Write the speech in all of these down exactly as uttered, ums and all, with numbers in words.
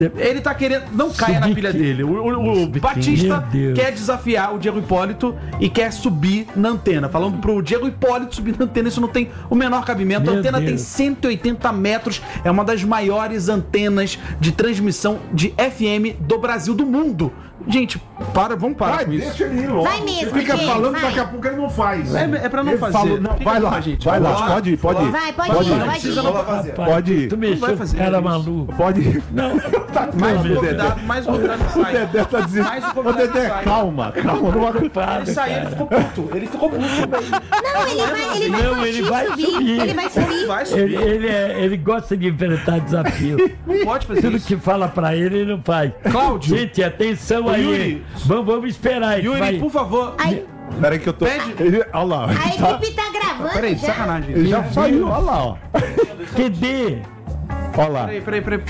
Ele tá querendo... Não caia na pilha dele. O, o, o Batista quer desafiar o Diego Hipólito e quer subir na antena. Falando pro Diego Hipólito subir na antena, isso não tem o menor cabimento. Meu a antena Deus. tem cento e oitenta metros. É uma das maiores antenas de transmissão de F M do Brasil, do mundo. Gente, para, vamos parar Vai, com isso. deixa ele ir logo. Vai mesmo, Ele fica gente, falando, vai. daqui a pouco ele não faz. É, é pra não Ele fazer. falou, não, Fica vai com lá, a gente. vai lá, Bora. pode ir, pode ir. Vai, pode, Pode ir, ir. pode precisa ir. não fazer. Pode ir. Tu mexeu vai com fazer cara isso. maluco. Pode ir. Não, Mais um Dedé. convidado, mais um convidado que O sai. Dedé tá dizendo. Mais um Ô, convidado que Dedé, sai. calma, calma, não vai. Ele saiu, ele ficou puto. Ele ficou puto. Não, ele vai, ele vai, Não, ele vai subir. subir. Ele vai subir. Vai subir. ele, ele, é- ele gosta de enfrentar desafio. Não pode fazer Tudo isso. que fala pra ele, ele não faz. Cláudio. Gente, atenção aí. Yuri. Vamos, vamos esperar aí. que Yuri, vai- por favor. Ai, Peraí que eu tô. Pede. Ele, olha lá. a Ele, tá- equipe tá gravando Peraí, já. sacanagem. ele já saiu, olha lá, ó. Que dê. Olha lá. Peraí, peraí, peraí.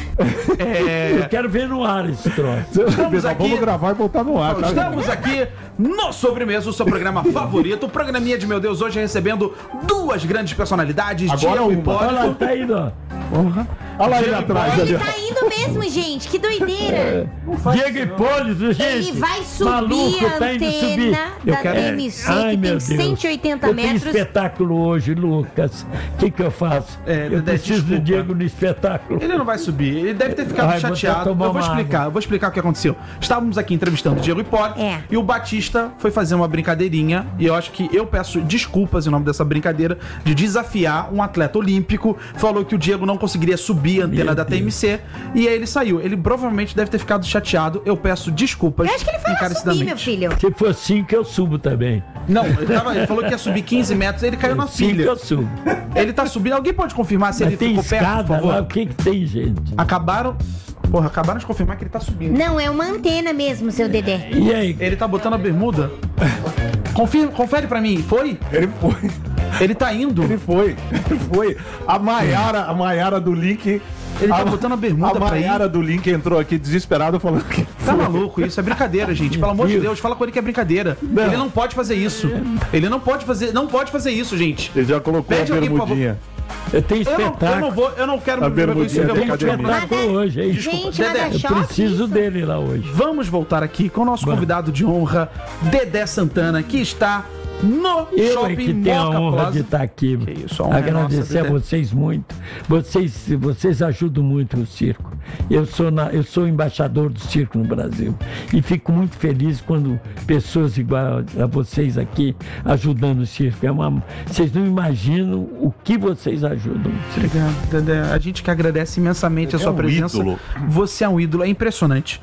Eu É... quero ver no ar esse troço. Estamos aqui- Vamos gravar e botar no ar, tá? Estamos aqui no Sobremesa, o seu programa favorito. O programinha de meu Deus, hoje recebendo duas grandes personalidades. Agora Diego uma. Olha lá, Hipólito. tá indo, ó. Olha lá ele Diego atrás ali. Ele ó. tá indo mesmo, gente. Que doideira. Diego Hipólito, gente. Ele vai subir Maluco, a tá indo subir. antena Eu da quero- T M C, Ai, que meu tem Deus. cento e oitenta eu tenho metros. espetáculo hoje, Lucas. O que que eu faço? É, eu Dedé, preciso desculpa. do Diego no espetáculo. Ele não vai subir, ele deve ter ficado Ai, vou até chateado. tomar Eu vou uma explicar, água. eu vou explicar o que aconteceu. Estávamos aqui entrevistando o Diego Hipólito É. e o Batista foi fazer uma brincadeirinha. E eu acho que eu peço desculpas em nome dessa brincadeira de desafiar um atleta olímpico. Falou que o Diego não conseguiria subir a antena Meu da T M C e aí ele saiu. Ele provavelmente deve ter ficado chateado. Eu peço desculpas. Eu acho que ele foi lá subir, encarecidamente. meu filho. Se for cinco, eu subo também. Não, ele, tava- ele falou que ia subir quinze metros, ele caiu na Cinco filha. eu subo. Ele tá subindo. Alguém pode confirmar se Mas ele tem ficou perto, por escada favor? lá, o que que tem, gente? Acabaram. Porra, acabaram de confirmar que ele tá subindo. Não, é uma antena mesmo, seu Dedé. E aí? Ele tá botando a bermuda. Confirma, confere pra mim, foi? Ele foi. Ele tá indo. Ele foi. Ele foi. A Maiara, a Maiara do Link. Ele tá a, botando a bermuda A pra ir. Maiara do Link entrou aqui desesperado falando que. Tá maluco, isso é brincadeira, gente. Pelo amor de Deus. Deus, fala com ele que é brincadeira. Não. Ele não pode fazer isso. Ele não pode fazer, não pode fazer isso, gente. Ele já colocou Pede a alguém, por bermudinha. Eu tenho Eu não, espetáculo. eu não vou, eu não quero A me bermudinha isso, eu da vou Eu tenho continuar academia. com- espetáculo hoje, é isso. Gente, Dedé, nada Eu choque preciso isso. dele lá hoje. Vamos voltar aqui com o nosso Vamos. convidado de honra, Dedé Santana, que está no Eu é Shopping que tenho a Moca honra Plaza. de estar aqui. Que isso, a honra é Agradecer nossa, a Dedé. vocês muito. Vocês, vocês ajudam muito o circo. Eu sou, na, eu sou embaixador do circo no Brasil. E fico muito feliz quando pessoas igual a vocês aqui ajudando o circo. É uma, vocês não imaginam o que vocês ajudam. Obrigado, Dedé. A gente que agradece imensamente a Dedé sua é um presença. ídolo. Você é um ídolo, é impressionante.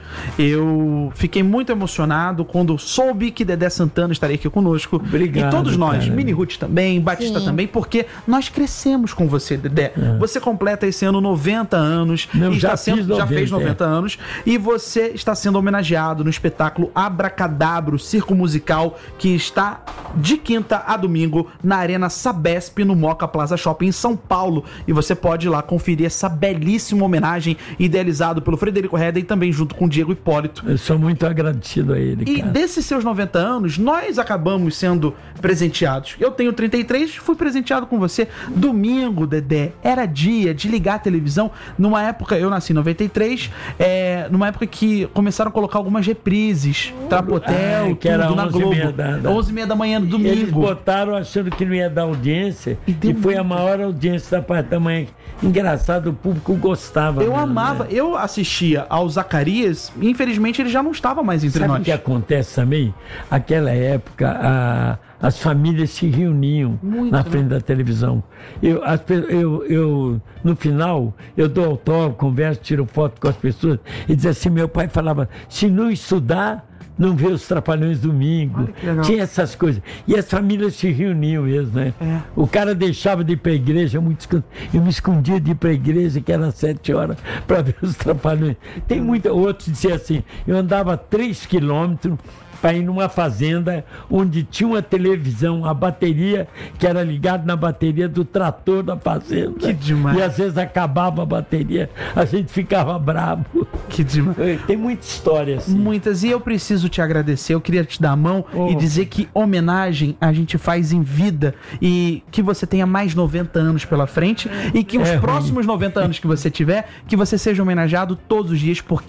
Eu fiquei muito emocionado quando soube que Dedé Santana estaria aqui conosco. Obrigado, E todos nós, cara. Mini Ruth também, Batista Sim. também, porque nós crescemos com você, Dedé. Você completa esse ano noventa anos. É. Não, e já está sendo, fiz já fez noventa, noventa anos. E você está sendo homenageado no espetáculo Abracadabra, o circo musical, que está de quinta a domingo na Arena Sabesp, no Moca Plaza Shopping, em São Paulo. E você pode ir lá conferir essa belíssima homenagem idealizado pelo Frederico Redder e também junto com o Diego Hipólito. Eu sou muito agradecido a ele, E cara. desses seus noventa anos, nós acabamos sendo presenteados. Eu tenho trinta e três, fui presenteado com você. Domingo, Dedé, era dia de ligar a televisão. Numa época, eu nasci em noventa e três, é, numa época que começaram a colocar algumas reprises. Trapotel, Ai, que era tudo na onze e Globo. meia da- da- onze e meia da manhã, no Eles domingo. botaram achando que não ia dar audiência E e, deu foi a muito. maior audiência da parte da manhã. Engraçado, o público gostava. Eu mesmo, amava, né? eu assistia ao Zacarias, e infelizmente ele já não estava mais entre Sabe nós. o que acontece também? Aquela época, a- as famílias se reuniam Muito, na né? frente da televisão. Eu, as pe- eu, eu, no final, eu dou autógrafo, converso, tiro foto com as pessoas e diz assim, meu pai falava, se não estudar, não vê os Trapalhões domingo. Olha que legal. Tinha essas coisas. E as famílias se reuniam mesmo, né? É. O cara deixava de ir pra igreja, muito escon- eu me escondia de ir pra igreja, que era sete horas, para ver os Trapalhões. Tem muita. Outros diziam assim, eu andava três quilômetros para ir numa fazenda onde tinha uma televisão, a bateria, que era ligada na bateria do trator da fazenda. Que demais. E às vezes acabava a bateria, a gente ficava bravo. Que demais. Tem muita história assim. Muitas, e eu preciso te agradecer, eu queria te dar a mão Oh. e dizer que homenagem a gente faz em vida e que você tenha mais noventa anos pela frente e que os É ruim. próximos noventa anos que você tiver, que você seja homenageado todos os dias, porque